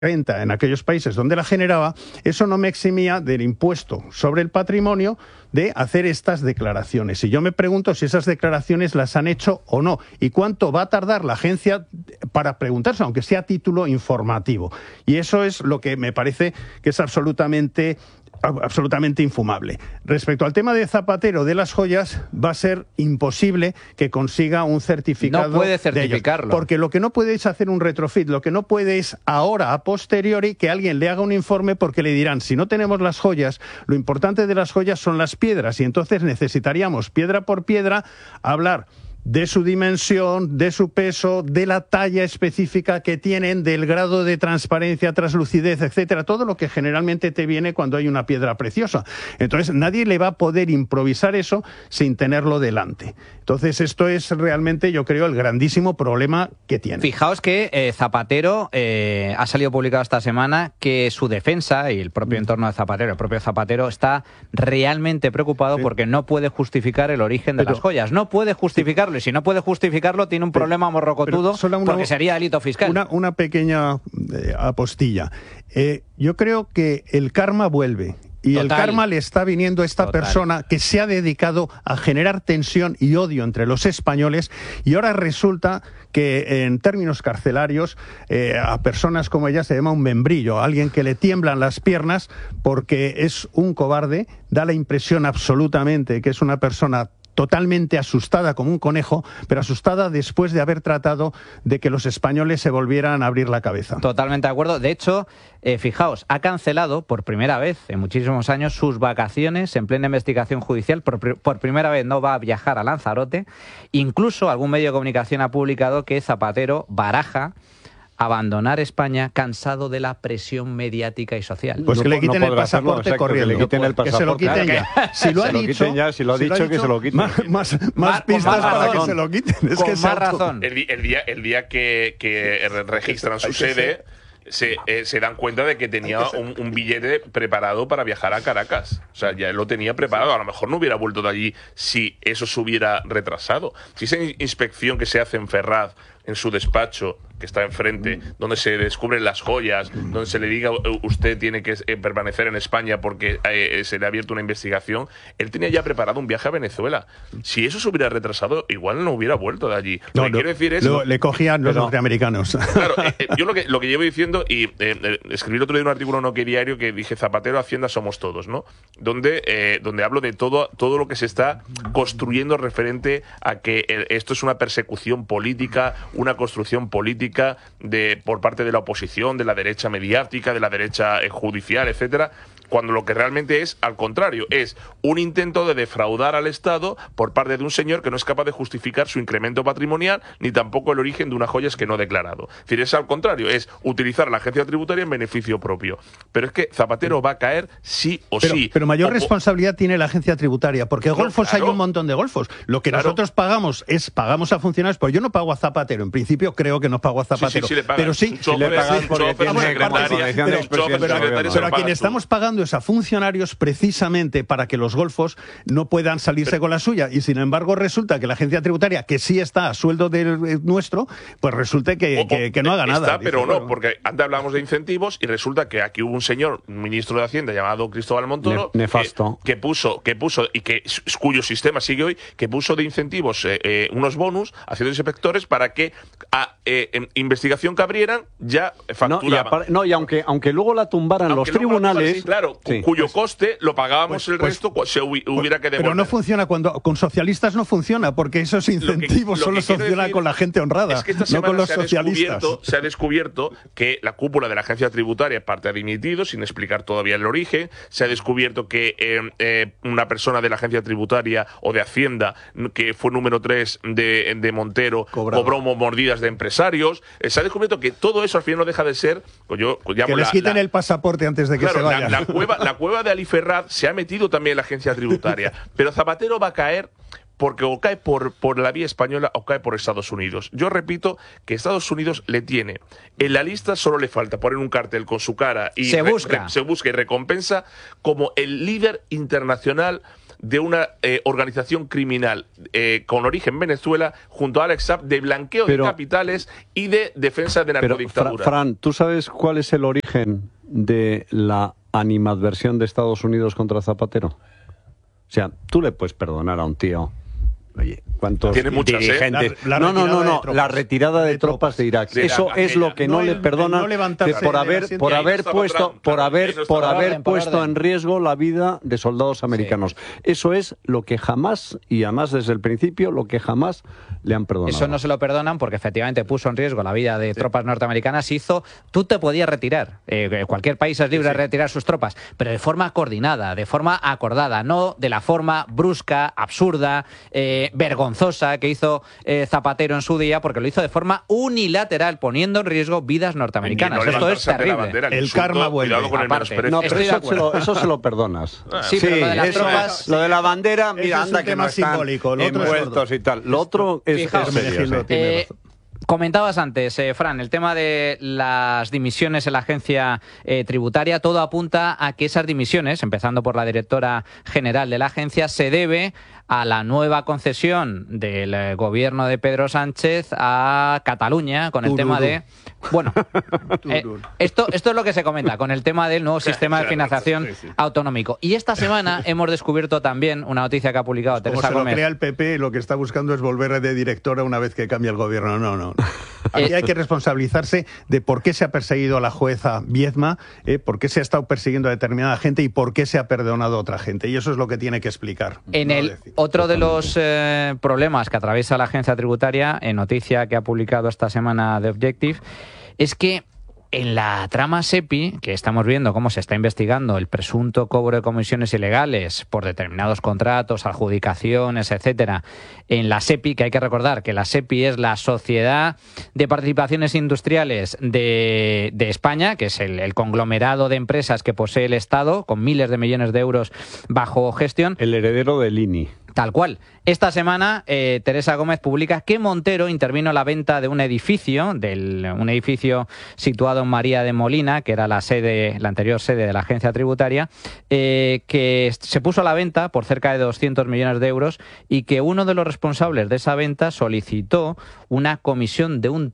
renta en aquellos países donde la generaba, eso no me eximía del impuesto sobre el patrimonio de hacer estas declaraciones. Y yo me pregunto si esas declaraciones las han hecho o no, y cuánto va a tardar la agencia para preguntarse, aunque sea a título informativo. Y eso es lo que me parece que es absolutamente infumable. Respecto al tema de Zapatero de las joyas, va a ser imposible que consiga un certificado. No puede certificarlo. Porque lo que no puede es hacer un retrofit, lo que no puede es ahora, a posteriori, que alguien le haga un informe, porque le dirán, si no tenemos las joyas, lo importante de las joyas son las piedras, y entonces necesitaríamos piedra por piedra hablar de su dimensión, de su peso, de la talla específica que tienen, del grado de transparencia, translucidez, etcétera, todo lo que generalmente te viene cuando hay una piedra preciosa. Entonces, nadie le va a poder improvisar eso sin tenerlo delante. Entonces, esto es realmente, yo creo, el grandísimo problema que tiene. Fijaos que Zapatero ha salido publicado esta semana que su defensa y el propio entorno de Zapatero, el propio Zapatero, está realmente preocupado porque no puede justificar el origen de las joyas. No puede justificarlo. Y si no puede justificarlo, tiene un problema morrocotudo porque sería delito fiscal. Una pequeña apostilla. Yo creo que el karma vuelve. Y el karma le está viniendo a esta persona que se ha dedicado a generar tensión y odio entre los españoles, y ahora resulta que en términos carcelarios a personas como ella se llama un membrillo, alguien que le tiemblan las piernas porque es un cobarde, da la impresión absolutamente que es una persona totalmente asustada como un conejo, pero asustada después de haber tratado de que los españoles se volvieran a abrir la cabeza. Totalmente de acuerdo. De hecho, fijaos, ha cancelado por primera vez en muchísimos años sus vacaciones en plena investigación judicial. Por primera vez no va a viajar a Lanzarote. Incluso algún medio de comunicación ha publicado que Zapatero baraja abandonar España cansado de la presión mediática y social. Pues que le quiten el pasaporte corriendo. Que se lo quiten ya. Si lo ha dicho, si lo ha dicho, que se lo quiten. Más pistas para que se lo quiten. Es que más razón. El día que registran su sede, se dan cuenta de que tenía un billete preparado para viajar a Caracas. O sea, ya lo tenía preparado. A lo mejor no hubiera vuelto de allí si eso se hubiera retrasado. Si esa inspección que se hace en Ferraz, en su despacho, que está enfrente, donde se descubren las joyas, donde se le diga usted tiene que permanecer en España porque se le ha abierto una investigación, él tenía ya preparado un viaje a Venezuela. Si eso se hubiera retrasado, igual no hubiera vuelto de allí. Lo que quiero decir es... Le cogían los norteamericanos. Claro, yo lo que llevo diciendo, y escribí el otro día un artículo en OK Diario que dije Zapatero, Hacienda somos todos, ¿no? Donde hablo de todo lo que se está construyendo referente a que esto es una persecución política, una construcción política por parte de la oposición, de la derecha mediática, de la derecha judicial, etcétera, cuando lo que realmente es, al contrario, es un intento de defraudar al Estado por parte de un señor que no es capaz de justificar su incremento patrimonial ni tampoco el origen de unas joyas que no ha declarado. Es decir, es al contrario, es utilizar a la agencia tributaria en beneficio propio. Pero es que Zapatero va a caer sí o sí. Pero mayor responsabilidad tiene la agencia tributaria, porque golfos hay un montón de golfos. Lo que nosotros pagamos a funcionarios, pues yo no pago a Zapatero, en principio creo que no pago a Zapatero. Sí le pagan. Pero sí, le pagan porque pero a quien estamos pagando es a funcionarios precisamente para que los golfos no puedan salirse con la suya, y sin embargo resulta que la agencia tributaria, que sí está a sueldo del nuestro, pues resulta que no haga nada. Pero no, porque antes hablábamos de incentivos y resulta que aquí hubo un señor, un ministro de Hacienda llamado Cristóbal Montoro, nefasto, que puso y cuyo sistema sigue hoy, que puso de incentivos unos bonus a ciertos inspectores para que en investigación que abrieran ya facturaban. Y aunque luego la tumbaran los tribunales, cuyo coste lo pagábamos el resto se hubiera que devolver. Pero no funciona con socialistas, no funciona, porque esos incentivos solo funcionan con la gente honrada, es que esta no con los socialistas. Se ha descubierto que la cúpula de la agencia tributaria parte ha dimitido sin explicar todavía el origen. Se ha descubierto que una persona de la agencia tributaria o de Hacienda, que fue número 3 de Montero, cobró mordidas de empresarios. Se ha descubierto que todo eso al final no deja de ser... que les quiten el pasaporte antes de que se vayan. La cueva de Ali Ferraz se ha metido también en la agencia tributaria. Pero Zapatero va a caer porque o cae por la vía española o cae por Estados Unidos. Yo repito que Estados Unidos le tiene en la lista, solo le falta poner un cartel con su cara y se busca y recompensa como el líder internacional de una organización criminal con origen en Venezuela junto a Alex Saab de blanqueo de capitales y de defensa de narcodictadura. Fran, ¿tú sabes cuál es el origen de la animadversión de Estados Unidos contra Zapatero? O sea, tú le puedes perdonar a un tío. Oye, ¿cuántos Tiene muchas, dirigentes? No, La retirada de tropas de Irak. Eso es lo que no le perdonan por haber puesto en riesgo la vida de soldados americanos. Eso es lo que jamás, y además desde el principio, lo que jamás le han perdonado. Eso no se lo perdonan porque efectivamente puso en riesgo la vida de tropas norteamericanas. Tú te podías retirar. Cualquier país es libre de retirar sus tropas, pero de forma coordinada, de forma acordada, no de la forma brusca, absurda, vergonzosa que hizo Zapatero en su día, porque lo hizo de forma unilateral, poniendo en riesgo vidas norteamericanas. Esto es terrible. El karma vuelve. No, pero eso se lo perdonas. Sí, pero lo de las tropas... Lo de la bandera, mira, anda que no están simbólico, envueltos y tal. Lo otro es serio. Comentabas antes, Fran, el tema de las dimisiones en la agencia tributaria. Todo apunta a que esas dimisiones, empezando por la directora general de la agencia, se debe a la nueva concesión del gobierno de Pedro Sánchez a Cataluña con el tema de... Bueno, esto es lo que se comenta con el tema del nuevo sistema de financiación autonómico. Y esta semana hemos descubierto también una noticia que ha publicado Teresa Gómez. Como se lo crea el PP, lo que está buscando es volver de directora una vez que cambie el gobierno. No. Aquí hay que responsabilizarse de por qué se ha perseguido a la jueza Viedma, por qué se ha estado persiguiendo a determinada gente y por qué se ha perdonado a otra gente. Y eso es lo que tiene que explicar. Otro de los problemas que atraviesa la agencia tributaria, en noticia que ha publicado esta semana The Objective, es que en la trama SEPI, que estamos viendo cómo se está investigando el presunto cobro de comisiones ilegales por determinados contratos, adjudicaciones, etcétera, en la SEPI, que hay que recordar que la SEPI es la Sociedad de Participaciones Industriales de España, que es el conglomerado de empresas que posee el Estado, con miles de millones de euros bajo gestión. El heredero del INI. Tal cual. Esta semana Teresa Gómez publica que Montero intervino en la venta de un edificio situado en María de Molina, que era la anterior sede de la agencia tributaria, que se puso a la venta por cerca de 200 millones de euros y que uno de los responsables de esa venta solicitó una comisión de un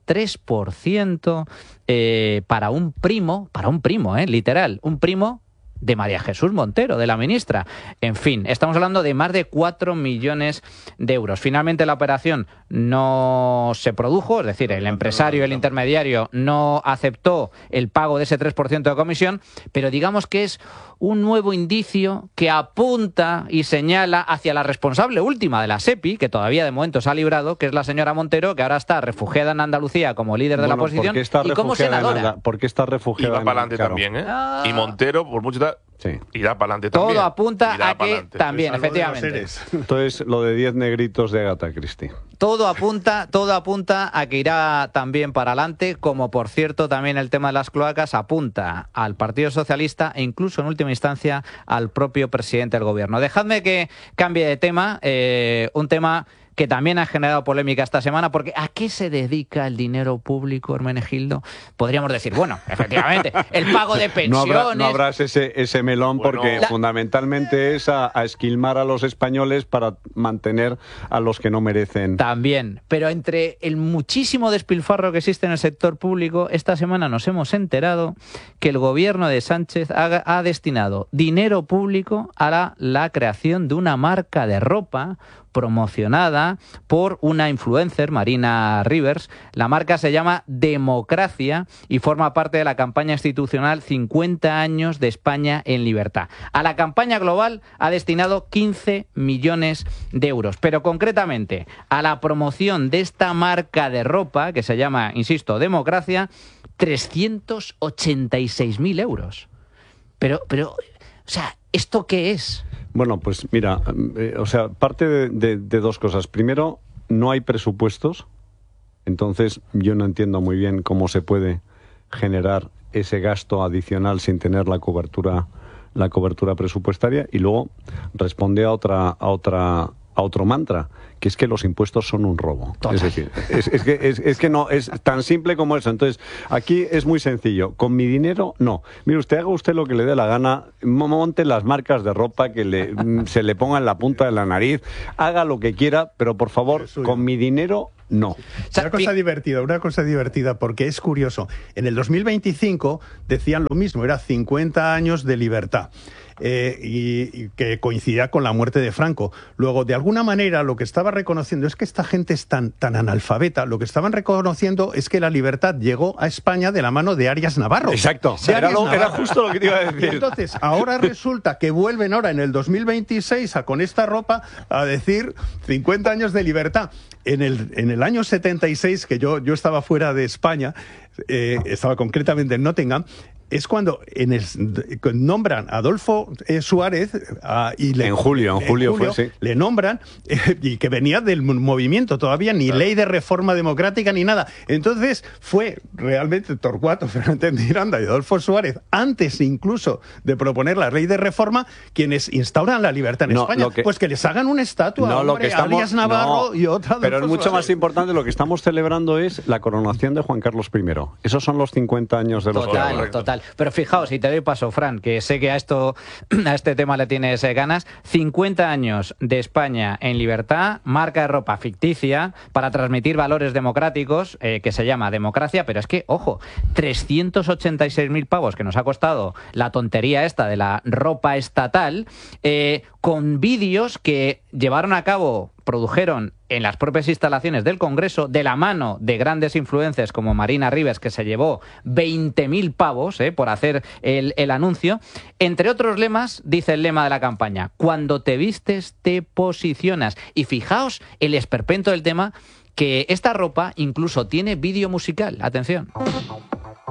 3% para un primo, literal, un primo de María Jesús Montero, de la ministra. En fin, estamos hablando de más de 4 millones de euros. Finalmente la operación no se produjo, es decir, el empresario, el intermediario, no aceptó el pago de ese 3% de comisión, pero digamos que es un nuevo indicio que apunta y señala hacia la responsable última de la SEPI, que todavía de momento se ha librado, que es la señora Montero, que ahora está refugiada en Andalucía como líder de la oposición y como senadora. ¿Por qué está refugiada? Y va para adelante también, ¿eh? Y Montero, por mucho irá para adelante también. Todo apunta a que también, efectivamente. Entonces, lo de 10 negritos de Agatha Christie. Todo apunta a que irá también para adelante, como por cierto también el tema de las cloacas apunta al Partido Socialista e incluso en última instancia al propio presidente del gobierno. Dejadme que cambie de tema, un tema que también ha generado polémica esta semana, porque ¿a qué se dedica el dinero público, Hermenegildo? Podríamos decir, bueno, efectivamente, el pago de pensiones... No habrás ese melón, porque fundamentalmente es a esquilmar a los españoles para mantener a los que no merecen. También, pero entre el muchísimo despilfarro que existe en el sector público, esta semana nos hemos enterado que el gobierno de Sánchez ha destinado dinero público a la creación de una marca de ropa promocionada por una influencer, Marina Rivers. La marca se llama Democracia y forma parte de la campaña institucional 50 años de España en libertad. A la campaña global ha destinado 15 millones de euros, pero concretamente a la promoción de esta marca de ropa, que se llama, insisto, Democracia, 386.000 euros. Pero, o sea, ¿esto qué es? Bueno, pues mira, parte de dos cosas. Primero, no hay presupuestos, entonces yo no entiendo muy bien cómo se puede generar ese gasto adicional sin tener la cobertura presupuestaria. Y luego responde a otra a otro mantra, que es que los impuestos son un robo. Total. Es decir, es que no, es tan simple como eso. Entonces, aquí es muy sencillo. Con mi dinero, no. Mire, haga usted lo que le dé la gana, monte las marcas de ropa que se le ponga en la punta de la nariz, haga lo que quiera, pero por favor, con mi dinero, no. Una cosa divertida, porque es curioso. En el 2025 decían lo mismo, era 50 años de libertad. Y que coincidía con la muerte de Franco. Luego, de alguna manera, lo que estaba reconociendo es que esta gente es tan analfabeta, lo que estaban reconociendo es que la libertad llegó a España de la mano de Arias Navarro. Exacto, era justo lo que te iba a decir. Entonces, ahora resulta que vuelven ahora en el 2026 con esta ropa a decir 50 años de libertad. En el año 76, que yo estaba fuera de España, estaba concretamente en Nottingham, es cuando nombran a Adolfo Suárez en julio fue, sí. Le nombran y que venía del movimiento, todavía ni ley de reforma democrática ni nada. Entonces fue realmente Torcuato Fernández Miranda y Adolfo Suárez, antes incluso de proponer la ley de reforma, quienes instauran la libertad en España. Pues que les hagan una estatua a Arias Navarro y otra Adolfo Pero es mucho Suárez. más importante, lo que estamos celebrando es la coronación de Juan Carlos I. Esos son los 50 años de los que hablan. Total. Pero fijaos, y te doy paso, Fran, que sé que a este tema le tienes ganas. 50 años de España en libertad, marca de ropa ficticia para transmitir valores democráticos, que se llama democracia, pero es que, ojo, 386.000 pavos que nos ha costado la tontería esta de la ropa estatal, con vídeos que llevaron a cabo, produjeron en las propias instalaciones del Congreso, de la mano de grandes influencers como Marina Ribes, que se llevó 20.000 pavos por hacer el anuncio. Entre otros lemas, dice el lema de la campaña: cuando te vistes, te posicionas. Y fijaos el esperpento del tema, que esta ropa incluso tiene vídeo musical. Atención.